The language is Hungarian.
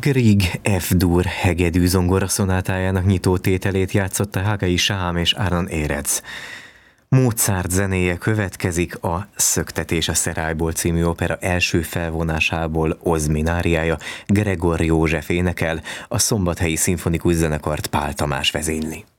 Grieg F-dur hegedű zongoraszonátájának nyitó tételét játszotta Hagai Sám és Aaron Érez. Mozart zenéje következik, a Szöktetés a Szerályból című opera első felvonásából Ozmináriája, Gregor József énekel, a Szombathelyi Szimfonikus Zenekart Pál Tamás vezényli.